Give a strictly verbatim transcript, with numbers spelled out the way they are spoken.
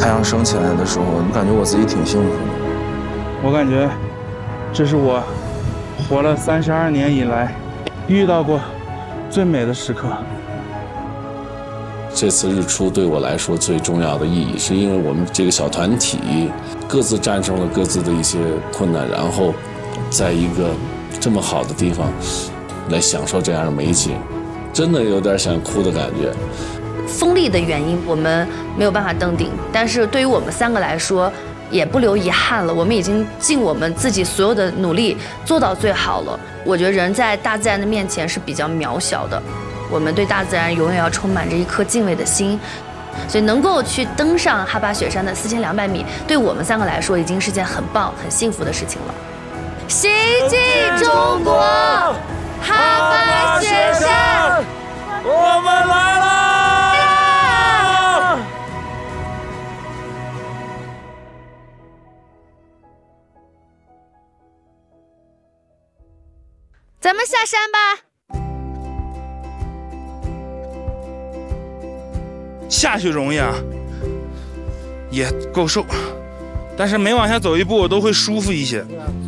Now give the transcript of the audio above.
太阳升起来的时候，我感觉我自己挺幸福的。 我感觉这是我活了三十二年以来遇到过最美的时刻。 这次日出对我来说最重要的意义，是因为我们这个小团体各自战胜了各自的一些困难，然后在一个这么好的地方来享受这样的美景，真的有点想哭的感觉。 风力的原因我们没有办法登顶，但是对于我们三个来说也不留遗憾了，我们已经尽我们自己所有的努力做到最好了。我觉得人在大自然的面前是比较渺小的，我们对大自然永远要充满着一颗敬畏的心，所以能够去登上哈巴雪山的四千两百米，对我们三个来说已经是件很棒很幸福的事情了。行进中国，哈巴雪山， 我们来了！ 咱们下山吧。 下去容易啊，也够受，但是每往下走一步，我都会舒服一些。